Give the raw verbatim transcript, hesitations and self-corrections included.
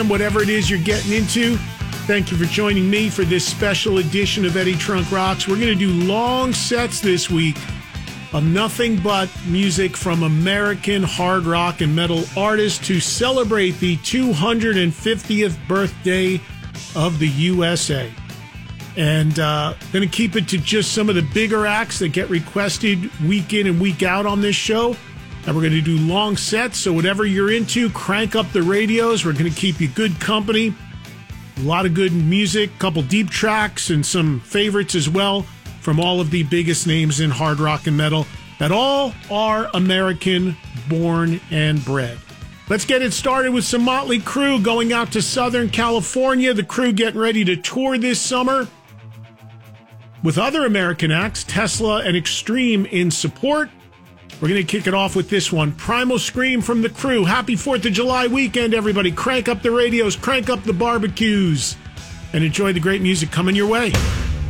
whatever it is you're getting into. Thank you for joining me for this special edition of Eddie Trunk Rocks. We're going to do long sets this week of nothing but music from American hard rock and metal artists to celebrate the two hundred fiftieth birthday of the U S A. And uh, going to keep it to just some of the bigger acts that get requested week in and week out on this show. And we're going to do long sets, so whatever you're into, crank up the radios. We're going to keep you good company. A lot of good music, a couple deep tracks, and some favorites as well from all of the biggest names in hard rock and metal that all are American born and bred. Let's get it started with some Motley Crue going out to Southern California. The Crue getting ready to tour this summer with other American acts, Tesla and Extreme in support. We're going to kick it off with this one, Primal Scream from the Crue. Happy fourth of July weekend, everybody. Crank up the radios, crank up the barbecues, and enjoy the great music coming your way.